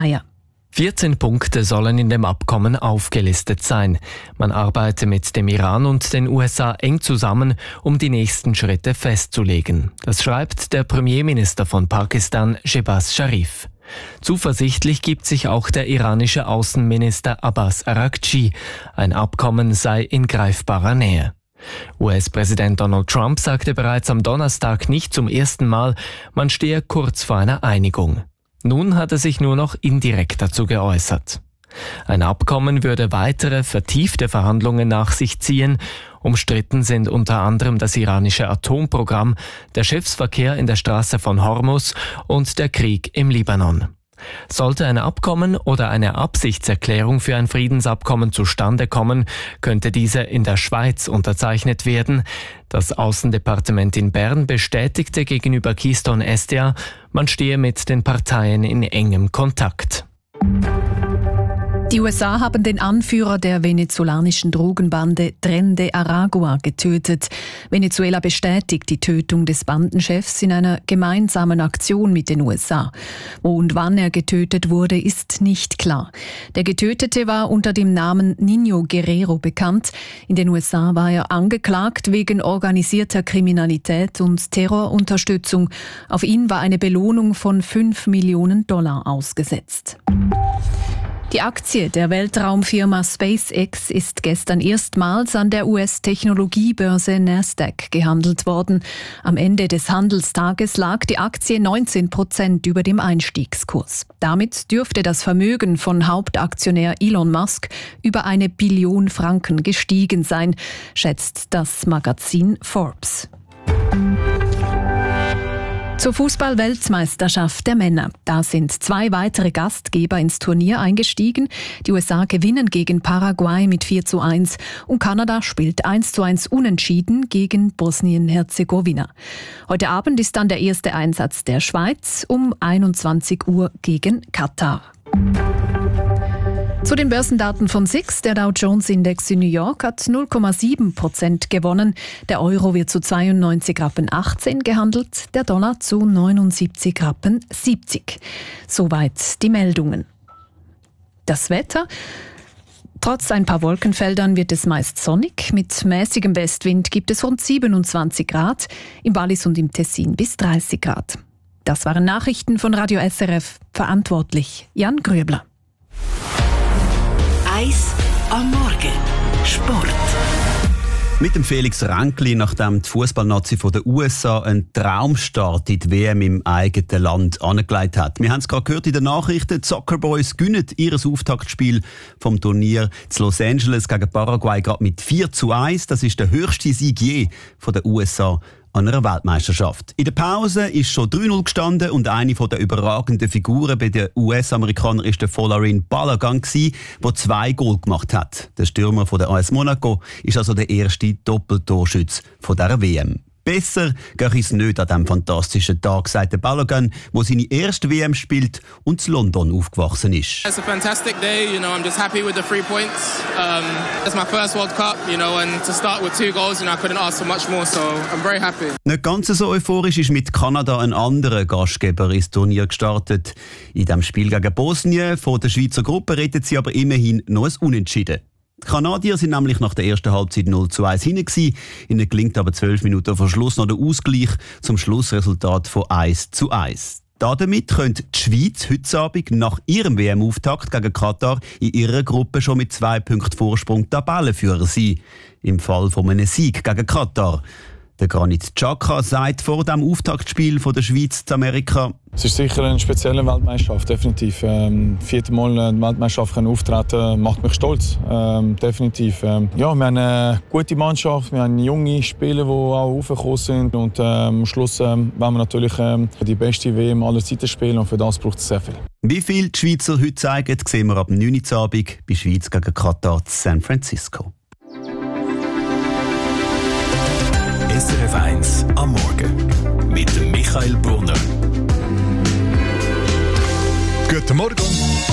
Ja. 14 Punkte sollen in dem Abkommen aufgelistet sein. Man arbeite mit dem Iran und den USA eng zusammen, um die nächsten Schritte festzulegen. Das schreibt der Premierminister von Pakistan, Shehbaz Sharif. Zuversichtlich gibt sich auch der iranische Außenminister Abbas Araghchi. Ein Abkommen sei in greifbarer Nähe. US-Präsident Donald Trump sagte bereits am Donnerstag nicht zum ersten Mal, man stehe kurz vor einer Einigung. Nun hat er sich nur noch indirekt dazu geäußert. Ein Abkommen würde weitere, vertiefte Verhandlungen nach sich ziehen. Umstritten sind unter anderem das iranische Atomprogramm, der Schiffsverkehr in der Straße von Hormuz und der Krieg im Libanon. Sollte ein Abkommen oder eine Absichtserklärung für ein Friedensabkommen zustande kommen, könnte diese in der Schweiz unterzeichnet werden. Das Außendepartement in Bern bestätigte gegenüber Keystone SDA, man stehe mit den Parteien in engem Kontakt. Die USA haben den Anführer der venezolanischen Drogenbande Tren de Aragua getötet. Venezuela bestätigt die Tötung des Bandenchefs in einer gemeinsamen Aktion mit den USA. Wo und wann er getötet wurde, ist nicht klar. Der Getötete war unter dem Namen Niño Guerrero bekannt. In den USA war er angeklagt wegen organisierter Kriminalität und Terrorunterstützung. Auf ihn war eine Belohnung von $5 Millionen ausgesetzt. Die Aktie der Weltraumfirma SpaceX ist gestern erstmals an der US-Technologiebörse Nasdaq gehandelt worden. Am Ende des Handelstages lag die Aktie 19% über dem Einstiegskurs. Damit dürfte das Vermögen von Hauptaktionär Elon Musk über 1 Billion Franken gestiegen sein, schätzt das Magazin Forbes. Zur Fußball-Weltmeisterschaft der Männer. Da sind 2 weitere Gastgeber ins Turnier eingestiegen. Die USA gewinnen gegen Paraguay mit 4:1 und Kanada spielt 1:1 unentschieden gegen Bosnien-Herzegowina. Heute Abend ist dann der erste Einsatz der Schweiz um 21 Uhr gegen Katar. Zu den Börsendaten von SIX. Der Dow-Jones-Index in New York hat 0,7% gewonnen. Der Euro wird zu 92,18 Rappen gehandelt, der Dollar zu 79,70 Rappen. Soweit die Meldungen. Das Wetter. Trotz ein paar Wolkenfeldern wird es meist sonnig. Mit mäßigem Westwind gibt es rund 27 Grad, im Wallis und im Tessin bis 30 Grad. Das waren Nachrichten von Radio SRF. Verantwortlich Jan Grübler. Eis am Morgen. Sport. Mit dem Felix Ränkli, nachdem die Fußballnazi von den USA einen Traumstart in die WM im eigenen Land angelegt hat. Wir haben es gerade gehört in den Nachrichten, die Soccer Boys gewinnen ihr Auftaktspiel vom Turnier zu Los Angeles gegen Paraguay gerade mit 4:1. Das ist der höchste Sieg je von den USA an einer Weltmeisterschaft. In der Pause ist schon 3:0 gestanden und eine der überragenden Figuren bei den US-Amerikanern ist der Folarin Balogun, der 2 Goal gemacht hat. Der Stürmer von der AS Monaco ist also der erste Doppeltorschütze von dieser WM. Besser geht es nicht an diesem fantastischen Tag, sagt der Balogun, der seine erste WM spielt und in London aufgewachsen ist. It's a fantastic day, I'm just happy with the 3 points. It's my first World Cup, and to start with 2 goals, I couldn't ask for much more, so I'm very happy. Nicht ganz so euphorisch ist mit Kanada ein anderer Gastgeber ins Turnier gestartet. In diesem Spiel gegen Bosnien von der Schweizer Gruppe rettet sie aber immerhin noch ein Unentschieden. Die Kanadier sind nämlich nach der ersten Halbzeit 0:1 hinten gewesen. Ihnen gelingt aber 12 Minuten vor Schluss noch der Ausgleich zum Schlussresultat von 1:1. Damit könnte die Schweiz heute Abend nach ihrem WM-Auftakt gegen Katar in ihrer Gruppe schon mit 2 Punkten Vorsprung Tabellenführer sein. Im Fall von einem Sieg gegen Katar. Der Granit Xhaka sagt vor dem Auftaktspiel von der Schweiz zu Amerika: Es ist sicher eine spezielle Weltmeisterschaft, definitiv. 4. Mal eine Weltmeisterschaft auftreten macht mich stolz, definitiv. Ja, wir haben eine gute Mannschaft, wir haben junge Spieler, die auch hochgekommen sind. Und am Schluss wollen wir natürlich die beste WM aller Zeiten spielen und für das braucht es sehr viel. Wie viel die Schweizer heute zeigen, sehen wir ab 9 Uhr Abend bei Schweiz gegen Katar in San Francisco. SRF 1 am Morgen mit Michael Brunner. Guten Morgen.